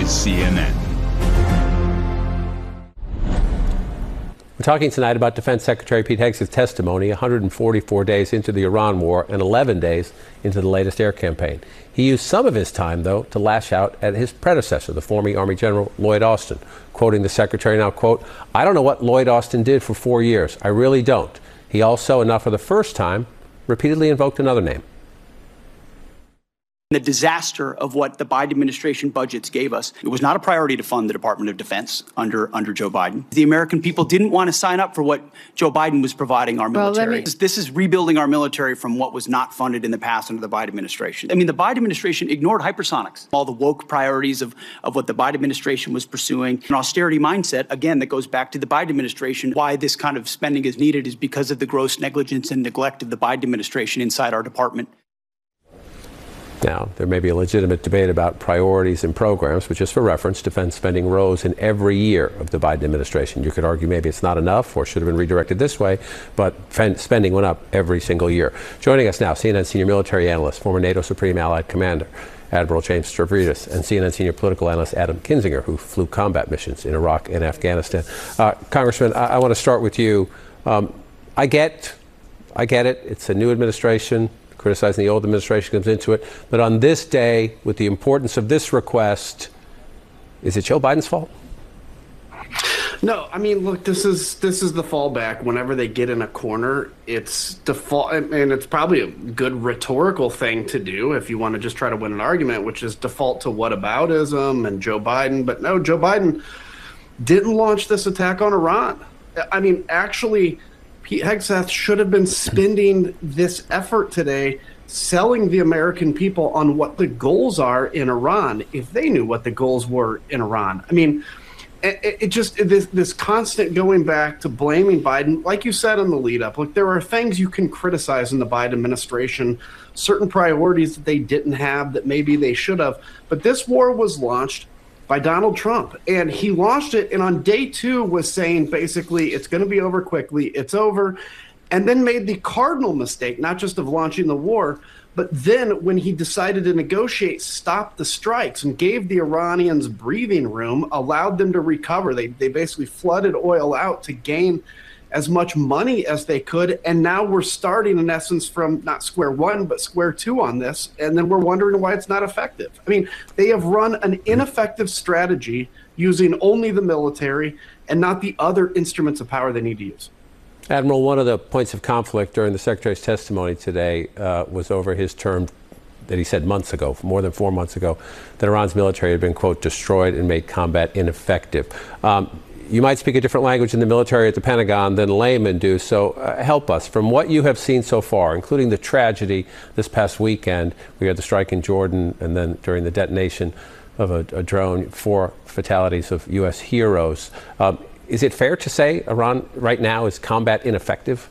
CNN. We're talking tonight about Defense Secretary Pete Hegseth's testimony 144 days into the Iran war and 11 days into the latest air campaign. He used some of his time, though, to lash out at his predecessor, the former Army General Lloyd Austin. Quoting the secretary now, quote, "I don't know what Lloyd Austin did for 4 years. I really don't." He also, and not for the first time, repeatedly invoked another name. The disaster of what the Biden administration budgets gave us. It was not a priority to fund the Department of Defense under Joe Biden. The American people didn't want to sign up for what Joe Biden was providing our military. This is rebuilding our military from what was not funded in the past under the Biden administration. I mean, the Biden administration ignored hypersonics, all the woke priorities of what the Biden administration was pursuing. An austerity mindset, again, that goes back to the Biden administration. Why this kind of spending is needed is because of the gross negligence and neglect of the Biden administration inside our department. Now, there may be a legitimate debate about priorities and programs, but just for reference, defense spending rose in every year of the Biden administration. You could argue maybe it's not enough or should have been redirected this way, but spending went up every single year. Joining us now, CNN senior military analyst, former NATO Supreme Allied Commander, Admiral James Stavridis, and CNN senior political analyst Adam Kinzinger, who flew combat missions in Iraq and Afghanistan. Congressman, I want to start with you. I get it. It's a new administration. Criticizing the old administration comes into it. But on this day, with the importance of this request, is it Joe Biden's fault? No, I mean, look, this is the fallback. Whenever they get in a corner, it's default, and it's probably a good rhetorical thing to do if you want to just try to win an argument, which is default to whataboutism and Joe Biden. But no, Joe Biden didn't launch this attack on Iran. I mean, actually, Pete Hegseth should have been spending this effort today selling the American people on what the goals are in Iran, if they knew what the goals were in Iran. I mean, it just, this constant going back to blaming Biden, like you said in the lead up, look, there are things you can criticize in the Biden administration, certain priorities that they didn't have that maybe they should have. But this war was launched by Donald Trump, and he launched it, and on day 2 was saying basically it's going to be over quickly, it's over, and then made the cardinal mistake, not just of launching the war, but then when he decided to negotiate, stopped the strikes and gave the Iranians breathing room, allowed them to recover. They basically flooded oil out to gain as much money as they could, and now we're starting in essence from not square one but square 2 on this, and then we're wondering why it's not effective. I mean, they have run an ineffective strategy using only the military and not the other instruments of power they need to use. Admiral, one of the points of conflict during the Secretary's testimony today was over his term that he said months ago, more than 4 months ago, that Iran's military had been, quote, destroyed and made combat ineffective. You might speak a different language in the military at the Pentagon than laymen do, so help us. From what you have seen so far, including the tragedy this past weekend, we had the strike in Jordan, and then during the detonation of a drone, 4 fatalities of U.S. heroes. Is it fair to say Iran right now is combat ineffective?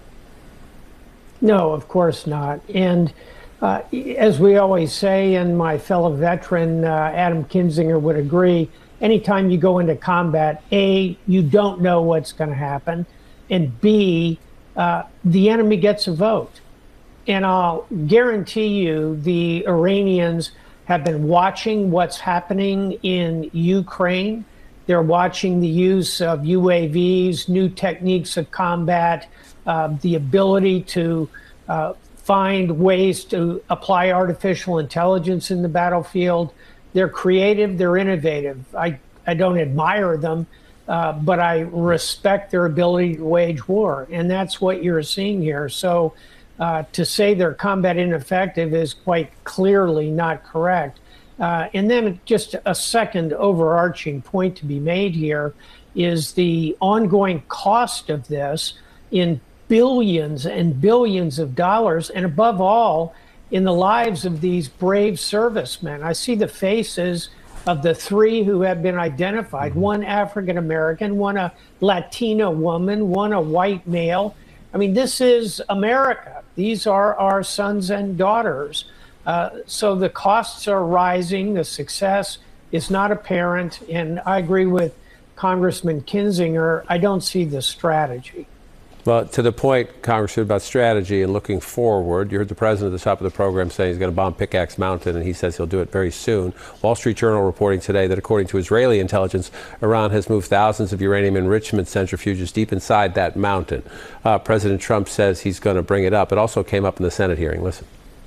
No, of course not. And as we always say, and my fellow veteran Adam Kinzinger would agree, anytime you go into combat, A, you don't know what's going to happen, and B, the enemy gets a vote. And I'll guarantee you the Iranians have been watching what's happening in Ukraine. They're watching the use of UAVs, new techniques of combat, the ability to find ways to apply artificial intelligence in the battlefield. They're creative, they're innovative. I don't admire them, but I respect their ability to wage war. And that's what you're seeing here. So to say they're combat ineffective is quite clearly not correct. And then just a second overarching point to be made here is the ongoing cost of this in billions and billions of dollars, and above all, in the lives of these brave servicemen. I see the faces of the 3 who have been identified, one African-American, one a Latino woman, one a white male. I mean, this is America. These are our sons and daughters. So the costs are rising. The success is not apparent. And I agree with Congressman Kinzinger. I don't see the strategy. Well, to the point, Congressman, about strategy and looking forward, you heard the president at the top of the program saying he's going to bomb Pickaxe Mountain, and he says he'll do it very soon. Wall Street Journal reporting today that according to Israeli intelligence, Iran has moved thousands of uranium enrichment centrifuges deep inside that mountain. President Trump says he's going to bring it up. It also came up in the Senate hearing. Listen.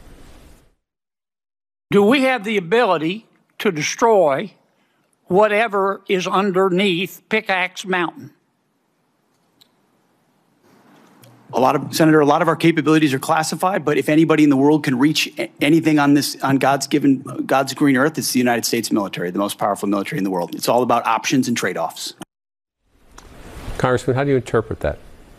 Do we have the ability to destroy whatever is underneath Pickaxe Mountain? Senator, a lot of our capabilities are classified, but if anybody in the world can reach anything on God's green earth, it's the United States military, the most powerful military in the world. It's all about options and trade-offs. Congressman, how do you interpret that?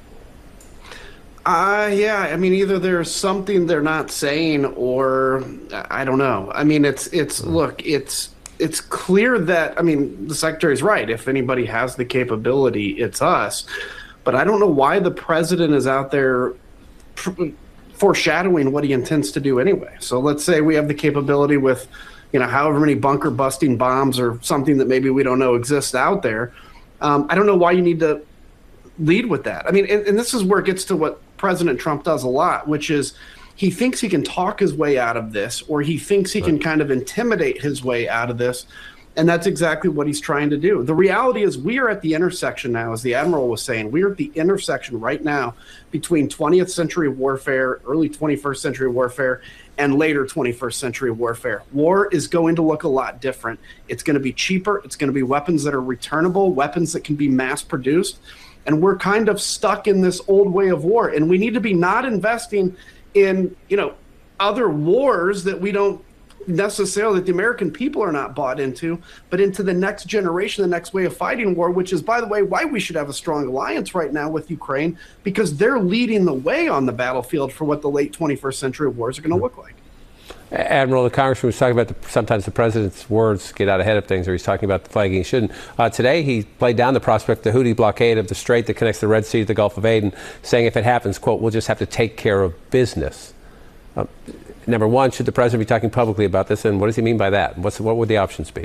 Yeah, I mean, either there's something they're not saying, or I don't know. I mean, it's clear that, I mean, the secretary's right. If anybody has the capability, it's us. But I don't know why the president is out there foreshadowing what he intends to do anyway. So let's say we have the capability with, however many bunker busting bombs or something that maybe we don't know exists out there. I don't know why you need to lead with that. I mean, and this is where it gets to what President Trump does a lot, which is he thinks he can talk his way out of this, or he thinks he can kind of intimidate his way out of this. And that's exactly what he's trying to do. The reality is we are at the intersection now, as the Admiral was saying. We are at the intersection right now between 20th century warfare, early 21st century warfare, and later 21st century warfare. War is going to look a lot different. It's going to be cheaper. It's going to be weapons that are returnable, weapons that can be mass produced. And we're kind of stuck in this old way of war. And we need to be not investing in, other wars that we don't necessarily, that the American people are not bought into, but into the next generation, the next way of fighting war, which is, by the way, why we should have a strong alliance right now with Ukraine, because they're leading the way on the battlefield for what the late 21st century wars are going to look like. Admiral, the Congressman was talking about sometimes the president's words get out ahead of things, or he's talking about the flagging he shouldn't. Today, he played down the prospect of the Houthi blockade of the strait that connects the Red Sea to the Gulf of Aden, saying if it happens, quote, we'll just have to take care of business. Number one, should the president be talking publicly about this, and what does he mean by that? What would the options be?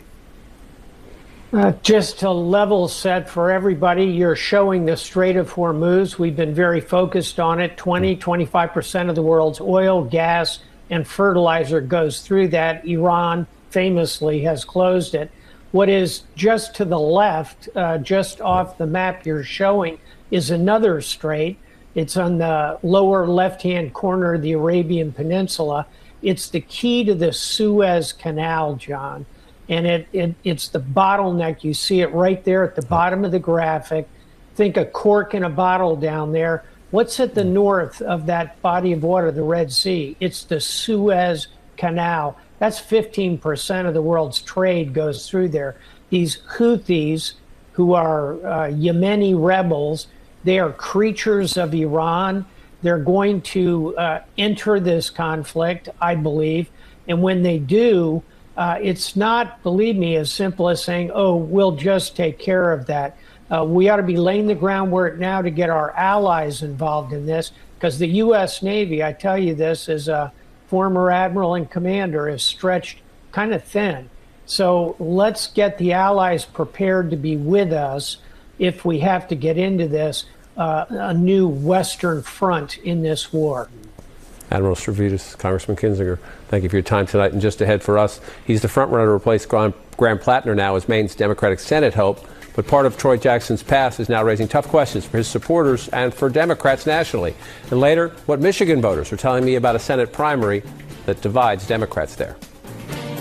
Just to level set for everybody, you're showing the Strait of Hormuz. We've been very focused on it. 25% of the world's oil, gas, and fertilizer goes through that. Iran famously has closed it. What is just to the left, just off the map you're showing, is another strait. It's on the lower left-hand corner of the Arabian Peninsula. It's the key to the Suez Canal, John. And it's the bottleneck. You see it right there at the bottom of the graphic. Think a cork in a bottle down there. What's at the north of that body of water, the Red Sea? It's the Suez Canal. That's 15% of the world's trade goes through there. These Houthis, who are Yemeni rebels, they are creatures of Iran. They're going to enter this conflict, I believe. And when they do, it's not, believe me, as simple as saying, oh, we'll just take care of that. We ought to be laying the groundwork now to get our allies involved in this, because the U.S. Navy, I tell you this as a former admiral and commander, is stretched kind of thin. So let's get the allies prepared to be with us if we have to get into this, a new Western front in this war. Admiral Stavridis, Congressman Kinzinger, thank you for your time tonight. And just ahead for us, he's the front runner to replace Graham Plattner now as Maine's Democratic Senate hope. But part of Troy Jackson's past is now raising tough questions for his supporters and for Democrats nationally. And later, what Michigan voters are telling me about a Senate primary that divides Democrats there.